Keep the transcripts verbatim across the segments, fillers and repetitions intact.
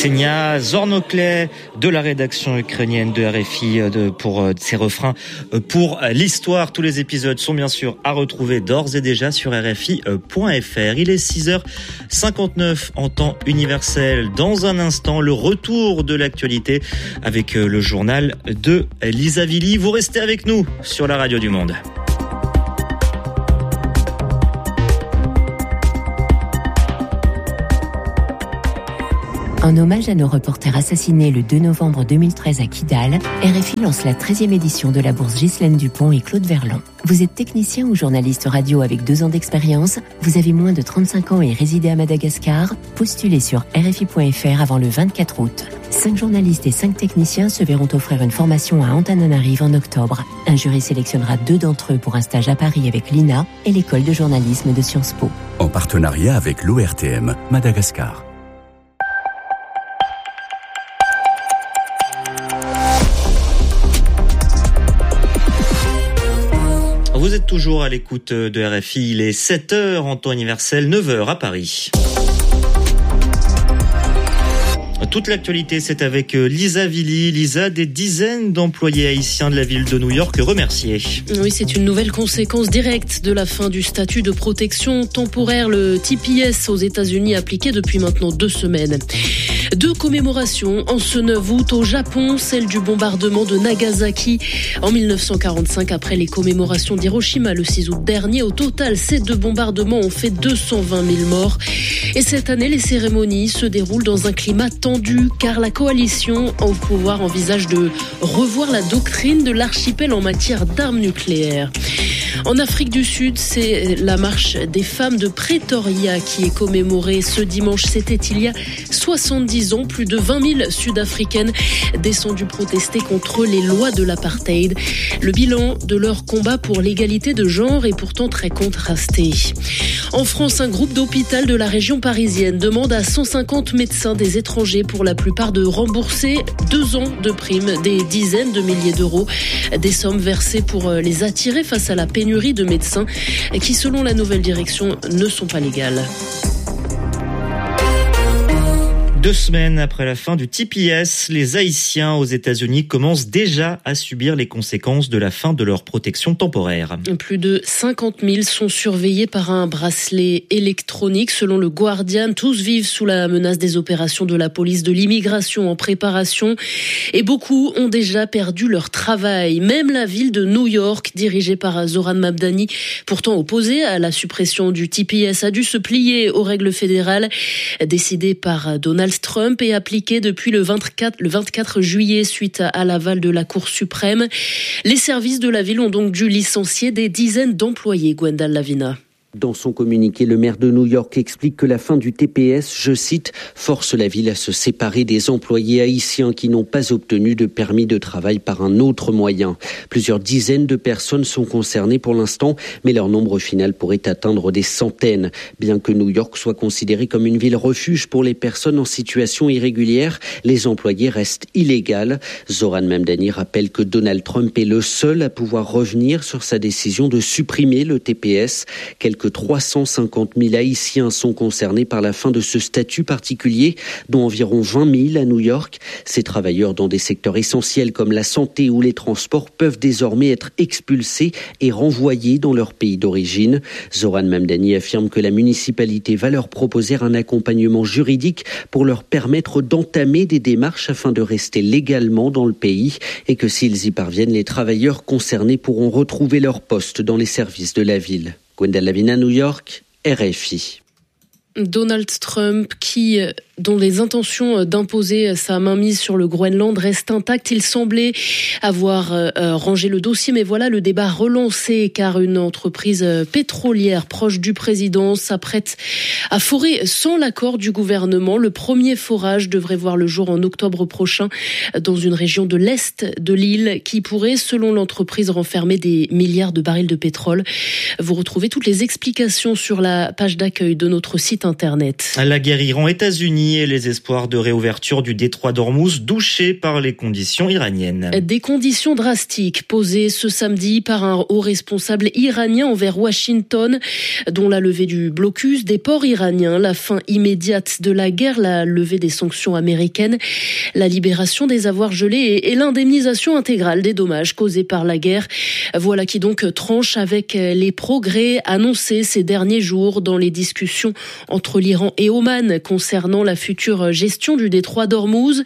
Ksenia Zornoklé de la rédaction ukrainienne de R F I de, pour euh, ses refrains euh, pour l'histoire. Tous les épisodes sont bien sûr à retrouver d'ores et déjà sur R F I point F R. Il est six heures cinquante-neuf en temps universel. Dans un instant, le retour de l'actualité avec euh, le journal de Lisa Villy. Vous restez avec nous sur la radio du Monde. En hommage à nos reporters assassinés le deux novembre deux mille treize à Kidal, R F I lance la treizième édition de la bourse Ghislaine Dupont et Claude Verlon. Vous êtes technicien ou journaliste radio avec deux ans d'expérience, vous avez moins de trente-cinq ans et résidez à Madagascar, postulez sur R F I point F R avant le vingt-quatre août. Cinq journalistes et cinq techniciens se verront offrir une formation à Antananarive en octobre. Un jury sélectionnera deux d'entre eux pour un stage à Paris avec l'I N A et l'école de journalisme de Sciences Po. En partenariat avec l'O R T M Madagascar. Vous êtes toujours à l'écoute de R F I, il est sept heures en temps universel, neuf heures à Paris. Toute l'actualité, c'est avec Lisa Villy. Lisa, des dizaines d'employés haïtiens de la ville de New York remerciés. Oui, c'est une nouvelle conséquence directe de la fin du statut de protection temporaire, le T P S aux États-Unis, appliqué depuis maintenant deux semaines. Deux commémorations en ce neuf août au Japon, celle du bombardement de Nagasaki en mille neuf cent quarante-cinq après les commémorations d'Hiroshima le six août dernier. Au total, ces deux bombardements ont fait deux cent vingt mille morts. Et cette année, les cérémonies se déroulent dans un climat tendu car la coalition au pouvoir envisage de revoir la doctrine de l'archipel en matière d'armes nucléaires. En Afrique du Sud, c'est la marche des femmes de Pretoria qui est commémorée ce dimanche. C'était il y a soixante-dix ans. Plus de vingt mille Sud-Africaines descendues protester contre les lois de l'apartheid. Le bilan de leur combat pour l'égalité de genre est pourtant très contrasté. En France, un groupe d'hôpital de la région parisienne demande à cent cinquante médecins des étrangers pour la plupart de rembourser deux ans de primes, des dizaines de milliers d'euros. Des sommes versées pour les attirer face à la pénurie de médecins qui, selon la nouvelle direction, ne sont pas légales. Deux semaines après la fin du T P S, les Haïtiens aux États-Unis commencent déjà à subir les conséquences de la fin de leur protection temporaire. Plus de cinquante mille sont surveillés par un bracelet électronique. Selon le Guardian, tous vivent sous la menace des opérations de la police de l'immigration en préparation. Et beaucoup ont déjà perdu leur travail. Même la ville de New York, dirigée par Zoran Mamdani, pourtant opposée à la suppression du T P S, a dû se plier aux règles fédérales décidées par Donald Trump et appliqué depuis le vingt-quatre, le vingt-quatre juillet suite à l'aval de la Cour suprême. Les services de la ville ont donc dû licencier des dizaines d'employés. Gwendal Lavina. Dans son communiqué, le maire de New York explique que la fin du T P S, je cite, force la ville à se séparer des employés haïtiens qui n'ont pas obtenu de permis de travail par un autre moyen. Plusieurs dizaines de personnes sont concernées pour l'instant, mais leur nombre final pourrait atteindre des centaines. Bien que New York soit considérée comme une ville refuge pour les personnes en situation irrégulière, les employés restent illégaux. Zoran Mamdani rappelle que Donald Trump est le seul à pouvoir revenir sur sa décision de supprimer le T P S. Quelques trois cent cinquante mille Haïtiens sont concernés par la fin de ce statut particulier, dont environ vingt mille à New York. Ces travailleurs dans des secteurs essentiels comme la santé ou les transports peuvent désormais être expulsés et renvoyés dans leur pays d'origine. Zoran Mamdani affirme que la municipalité va leur proposer un accompagnement juridique pour leur permettre d'entamer des démarches afin de rester légalement dans le pays et que s'ils y parviennent, les travailleurs concernés pourront retrouver leur poste dans les services de la ville. Gwendal Lavina, New York, R F I. Donald Trump, qui, dont les intentions d'imposer sa mainmise sur le Groenland restent intactes. Il semblait avoir euh, rangé le dossier, mais voilà le débat relancé car une entreprise pétrolière proche du président s'apprête à forer sans l'accord du gouvernement. Le premier forage devrait voir le jour en octobre prochain dans une région de l'est de l'île qui pourrait, selon l'entreprise, renfermer des milliards de barils de pétrole. Vous retrouvez toutes les explications sur la page d'accueil de notre site internet. La guerre Iran-États-Unis. nié les espoirs de réouverture du détroit d'Ormuz, douché par les conditions iraniennes. Des conditions drastiques posées ce samedi par un haut responsable iranien envers Washington, dont la levée du blocus des ports iraniens, la fin immédiate de la guerre, la levée des sanctions américaines, la libération des avoirs gelés et l'indemnisation intégrale des dommages causés par la guerre. Voilà qui donc tranche avec les progrès annoncés ces derniers jours dans les discussions entre l'Iran et Oman concernant la future gestion du détroit d'Ormuz.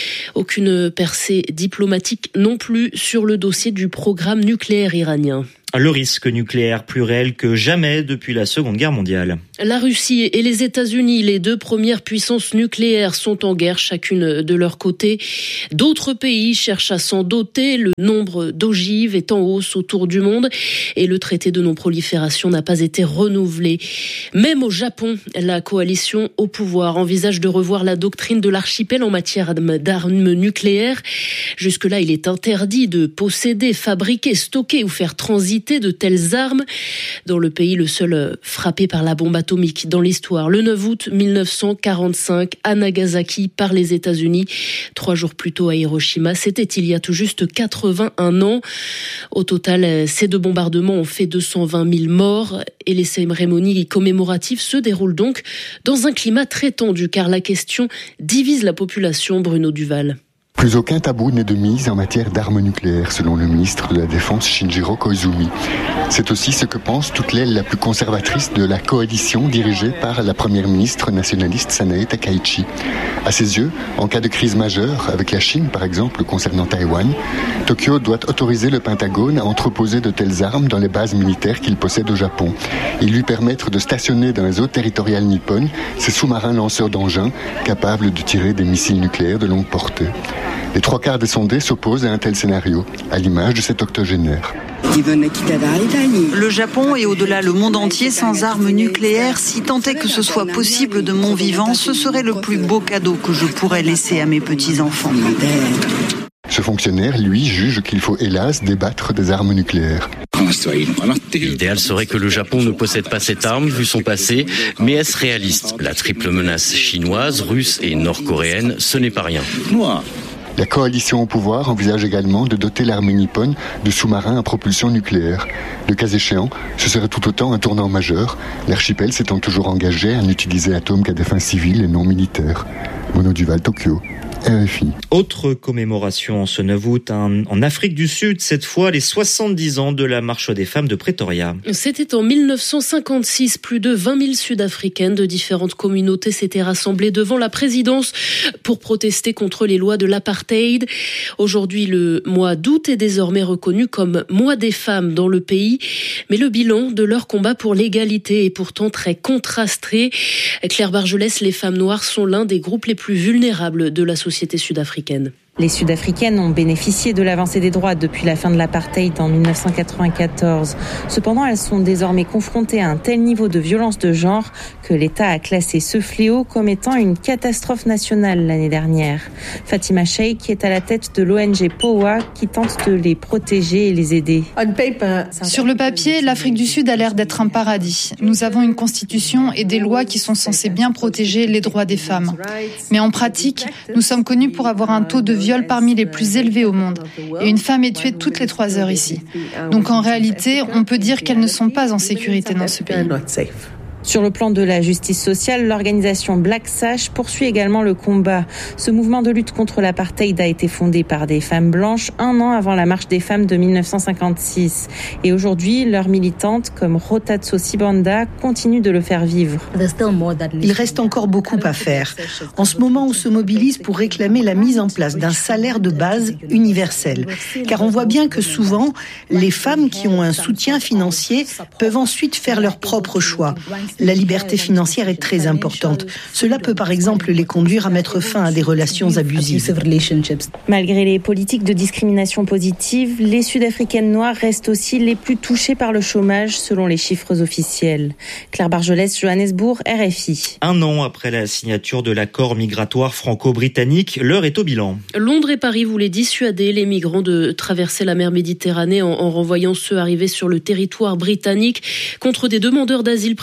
Aucune percée diplomatique non plus sur le dossier du programme nucléaire iranien. Le risque nucléaire plus réel que jamais depuis la Seconde Guerre mondiale. La Russie et les États-Unis, les deux premières puissances nucléaires, sont en guerre chacune de leur côté. D'autres pays cherchent à s'en doter. Le nombre d'ogives est en hausse autour du monde et le traité de non-prolifération n'a pas été renouvelé. Même au Japon, la coalition au pouvoir envisage de revoir la doctrine de l'archipel en matière d'armes nucléaires. Jusque-là, il est interdit de posséder, fabriquer, stocker ou faire transiter de telles armes. Dans le pays le seul frappé par la bombe atomique dans l'histoire, le neuf août mille neuf cent quarante-cinq à Nagasaki par les États-Unis. Trois jours plus tôt à Hiroshima, c'était il y a tout juste quatre-vingt-un ans. Au total, ces deux bombardements ont fait deux cent vingt mille morts et les cérémonies commémoratives se déroulent donc dans un climat très tendu car la question divise la population. Bruno Duval. Plus aucun tabou n'est de mise en matière d'armes nucléaires, selon le ministre de la Défense Shinjiro Koizumi. C'est aussi ce que pense toute l'aile la plus conservatrice de la coalition dirigée par la première ministre nationaliste Sanae Takaichi. À ses yeux, en cas de crise majeure, avec la Chine par exemple concernant Taïwan, Tokyo doit autoriser le Pentagone à entreposer de telles armes dans les bases militaires qu'il possède au Japon et lui permettre de stationner dans les eaux territoriales nippones ses sous-marins lanceurs d'engins capables de tirer des missiles nucléaires de longue portée. Les trois quarts des sondés s'opposent à un tel scénario, à l'image de cet octogénaire. Le Japon et au-delà le monde entier sans armes nucléaires, si tant est que ce soit possible de mon vivant, ce serait le plus beau cadeau que je pourrais laisser à mes petits-enfants. Ce fonctionnaire, lui, juge qu'il faut hélas débattre des armes nucléaires. L'idéal serait que le Japon ne possède pas cette arme, vu son passé, mais est-ce réaliste? La triple menace chinoise, russe et nord-coréenne, ce n'est pas rien. La coalition au pouvoir envisage également de doter l'armée nippone de sous-marins à propulsion nucléaire. Le cas échéant, ce serait tout autant un tournant majeur, l'archipel s'étant toujours engagé à n'utiliser l'atome qu'à des fins civiles et non militaires. Bruno Duval, Tokyo. R F I. Autre commémoration en ce neuf août, hein, en Afrique du Sud, cette fois les soixante-dix ans de la marche des femmes de Pretoria. C'était en mille neuf cent cinquante-six. Plus de vingt mille Sud-Africaines de différentes communautés s'étaient rassemblées devant la présidence pour protester contre les lois de l'apartheid. Aujourd'hui, le mois d'août est désormais reconnu comme mois des femmes dans le pays. Mais le bilan de leur combat pour l'égalité est pourtant très contrasté. Claire Bargelès, les femmes noires sont l'un des groupes les plus vulnérables de la société sud-africaine. Les Sud-Africaines ont bénéficié de l'avancée des droits depuis la fin de l'apartheid en mille neuf cent quatre-vingt-quatorze. Cependant, elles sont désormais confrontées à un tel niveau de violence de genre que l'État a classé ce fléau comme étant une catastrophe nationale l'année dernière. Fatima Sheikh est à la tête de l'O N G P O A qui tente de les protéger et les aider. Sur le papier, l'Afrique du Sud a l'air d'être un paradis. Nous avons une constitution et des lois qui sont censées bien protéger les droits des femmes. Mais en pratique, nous sommes connus pour avoir un taux de viol parmi les plus élevés au monde. Et une femme est tuée toutes les trois heures ici. Donc en réalité, on peut dire qu'elles ne sont pas en sécurité dans ce pays. Sur le plan de la justice sociale, l'organisation Black Sash poursuit également le combat. Ce mouvement de lutte contre l'apartheid a été fondé par des femmes blanches un an avant la marche des femmes de mille neuf cent cinquante-six. Et aujourd'hui, leurs militantes, comme Rotatso Sibanda, continuent de le faire vivre. Il reste encore beaucoup à faire. En ce moment, on se mobilise pour réclamer la mise en place d'un salaire de base universel. Car on voit bien que souvent, les femmes qui ont un soutien financier peuvent ensuite faire leur propre choix. La liberté financière est très importante. Cela peut par exemple les conduire à mettre fin à des relations abusives. Malgré les politiques de discrimination positive, les Sud-Africaines noires restent aussi les plus touchées par le chômage selon les chiffres officiels. Claire Bargelès, Johannesburg, R F I. Un an après la signature de l'accord migratoire franco-britannique, l'heure est au bilan. Londres et Paris voulaient dissuader les migrants de traverser la mer Méditerranée en, en renvoyant ceux arrivés sur le territoire britannique contre des demandeurs d'asile présents sur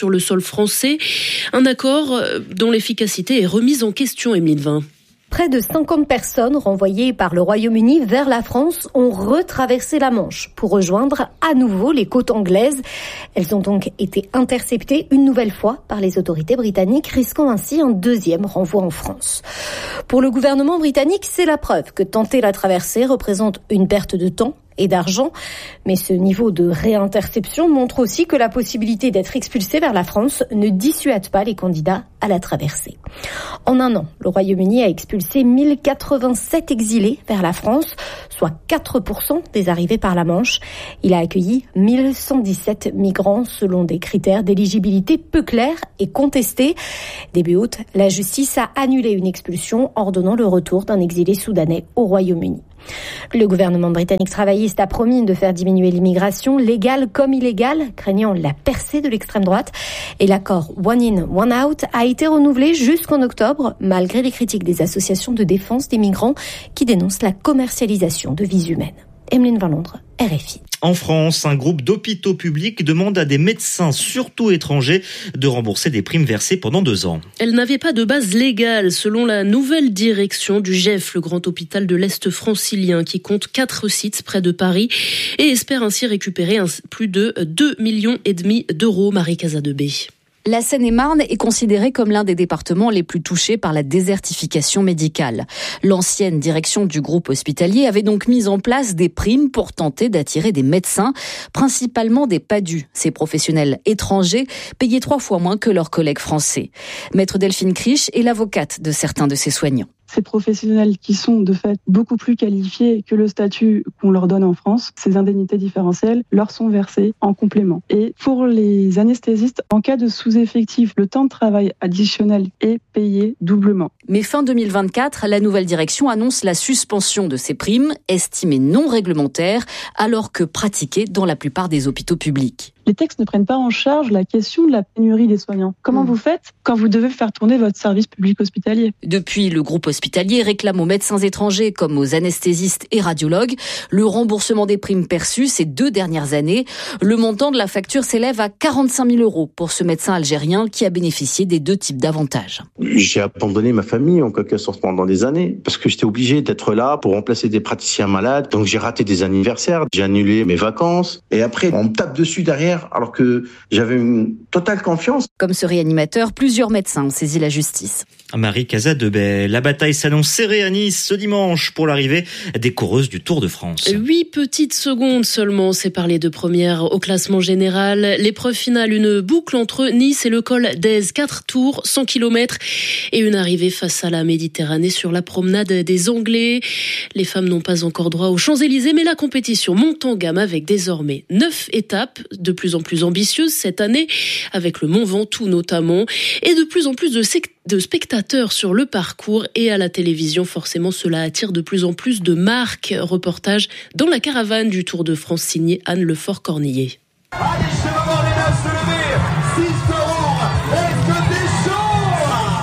sur le sol français. Un accord dont l'efficacité est remise en question, Emeline Vin. Près de cinquante personnes renvoyées par le Royaume-Uni vers la France ont retraversé la Manche pour rejoindre à nouveau les côtes anglaises. Elles ont donc été interceptées une nouvelle fois par les autorités britanniques, risquant ainsi un deuxième renvoi en France. Pour le gouvernement britannique, c'est la preuve que tenter la traversée représente une perte de temps et d'argent. Mais ce niveau de réinterception montre aussi que la possibilité d'être expulsé vers la France ne dissuade pas les candidats à la traversée. En un an, le Royaume-Uni a expulsé mille quatre-vingt-sept exilés vers la France, soit quatre pour cent des arrivées par la Manche. Il a accueilli mille cent dix-sept migrants selon des critères d'éligibilité peu clairs et contestés. Début août, la justice a annulé une expulsion ordonnant le retour d'un exilé soudanais au Royaume-Uni. Le gouvernement britannique travailliste a promis de faire diminuer l'immigration, légale comme illégale, craignant la percée de l'extrême droite. Et l'accord One In, One Out a été renouvelé jusqu'en octobre, malgré les critiques des associations de défense des migrants qui dénoncent la commercialisation de vies humaines. Emeline Vin, Londres, R F I. En France, un groupe d'hôpitaux publics demande à des médecins, surtout étrangers, de rembourser des primes versées pendant deux ans. Elle n'avait pas de base légale, selon la nouvelle direction du G E F, le grand hôpital de l'Est francilien, qui compte quatre sites près de Paris et espère ainsi récupérer un, plus de deux millions et demi d'euros. Marie Casadebé. La Seine-et-Marne est considérée comme l'un des départements les plus touchés par la désertification médicale. L'ancienne direction du groupe hospitalier avait donc mis en place des primes pour tenter d'attirer des médecins, principalement des P A D U, ces professionnels étrangers payés trois fois moins que leurs collègues français. Maître Delphine Criche est l'avocate de certains de ces soignants. Ces professionnels qui sont de fait beaucoup plus qualifiés que le statut qu'on leur donne en France, ces indemnités différentielles leur sont versées en complément. Et pour les anesthésistes, en cas de sous-effectif, le temps de travail additionnel est payé doublement. Mais fin deux mille vingt-quatre, la nouvelle direction annonce la suspension de ces primes, estimées non réglementaires, alors que pratiquées dans la plupart des hôpitaux publics. Les textes ne prennent pas en charge la question de la pénurie des soignants. Comment mmh. vous faites quand vous devez faire tourner votre service public hospitalier ? Depuis, le groupe hospitalier réclame aux médecins étrangers comme aux anesthésistes et radiologues le remboursement des primes perçues ces deux dernières années. Le montant de la facture s'élève à quarante-cinq mille euros pour ce médecin algérien qui a bénéficié des deux types d'avantages. J'ai abandonné ma famille en quelque sorte pendant des années parce que j'étais obligé d'être là pour remplacer des praticiens malades. Donc j'ai raté des anniversaires, j'ai annulé mes vacances et après on me tape dessus derrière alors que j'avais une totale confiance. Comme ce réanimateur, plusieurs médecins ont saisi la justice. Marie Casadebé, la bataille s'annonce serrée à Nice ce dimanche pour l'arrivée des coureuses du Tour de France. Huit petites secondes seulement séparent les deux premières au classement général. L'épreuve finale, une boucle entre Nice et le col d'Aise. Quatre tours, cent kilomètres et une arrivée face à la Méditerranée sur la promenade des Anglais. Les femmes n'ont pas encore droit aux Champs-Élysées, mais la compétition monte en gamme avec désormais neuf étapes, de plus en plus ambitieuses cette année, avec le Mont Ventoux notamment, et de plus en plus de secteurs de spectateurs sur le parcours et à la télévision. Forcément, cela attire de plus en plus de marques. Reportage dans la caravane du Tour de France signé Anne Lefort-Cornillet. Allez, je vais voir les nains se lever. six euros. Est-ce que t'es chaud ?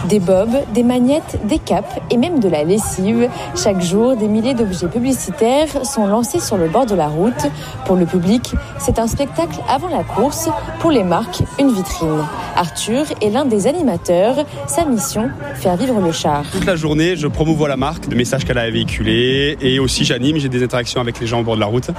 Des bobs, des magnettes, des capes et même de la lessive. Chaque jour, des milliers d'objets publicitaires sont lancés sur le bord de la route. Pour le public, c'est un spectacle avant la course. Pour les marques, une vitrine. Arthur est l'un des animateurs. Sa mission, faire vivre le char. Toute la journée, je promouvois la marque, le message qu'elle a véhiculé et aussi j'anime, j'ai des interactions avec les gens au bord de la route.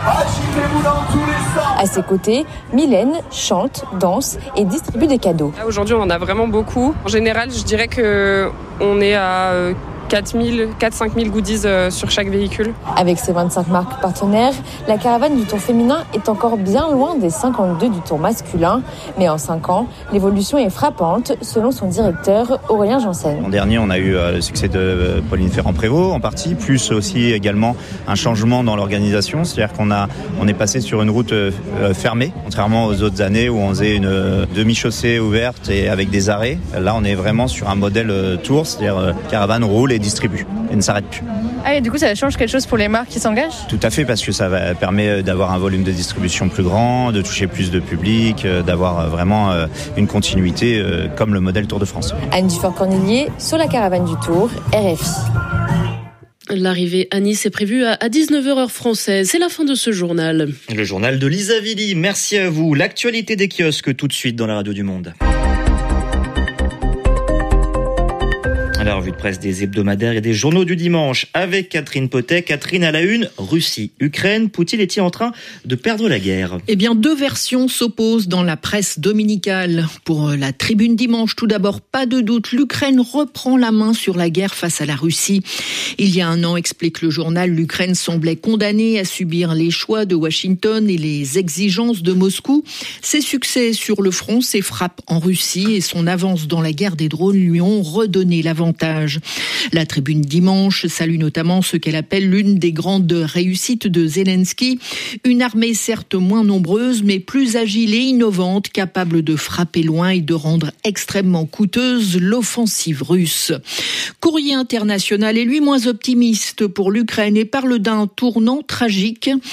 À ses côtés, Mylène chante, danse et distribue des cadeaux. Aujourd'hui, on en a vraiment beaucoup. En général, je dirais qu'on est à quatre mille, quatre à cinq mille goodies sur chaque véhicule. Avec ses vingt-cinq marques partenaires, la caravane du Tour féminin est encore bien loin des cinquante-deux du Tour masculin. Mais en cinq ans, l'évolution est frappante, selon son directeur Aurélien Janssen. L'an dernier, on a eu le succès de Pauline Ferrand-Prévot en partie, plus aussi également un changement dans l'organisation. C'est-à-dire qu'on a, on est passé sur une route fermée, contrairement aux autres années où on faisait une demi-chaussée ouverte et avec des arrêts. Là, on est vraiment sur un modèle Tour, c'est-à-dire caravane roule et distribue et ne s'arrête plus. Ah, et du coup, ça change quelque chose pour les marques qui s'engagent ? Tout à fait, parce que ça va, permet d'avoir un volume de distribution plus grand, de toucher plus de public, d'avoir vraiment une continuité comme le modèle Tour de France. Anne Dufort-Cornillier sur la caravane du Tour, R F I. L'arrivée à Nice est prévue à dix-neuf heures heure française. C'est la fin de ce journal. Le journal de Lisa Villy. Merci à vous. L'actualité des kiosques tout de suite dans la radio du Monde. la revue de presse des hebdomadaires et des journaux du dimanche avec Catherine Potet. Catherine à la une, Russie, Ukraine, Poutine est-il en train de perdre la guerre ? Eh bien, deux versions s'opposent dans la presse dominicale. Pour la Tribune dimanche, tout d'abord, pas de doute, l'Ukraine reprend la main sur la guerre face à la Russie. Il y a un an, explique le journal, l'Ukraine semblait condamnée à subir les choix de Washington et les exigences de Moscou. Ses succès sur le front, ses frappes en Russie et son avance dans la guerre des drones lui ont redonné l'avantage. La Tribune dimanche salue notamment ce qu'elle appelle l'une des grandes réussites de Zelensky. Une armée certes moins nombreuse, mais plus agile et innovante, capable de frapper loin et de rendre extrêmement coûteuse l'offensive russe. Courrier international est lui moins optimiste pour l'Ukraine et parle d'un tournant tragique.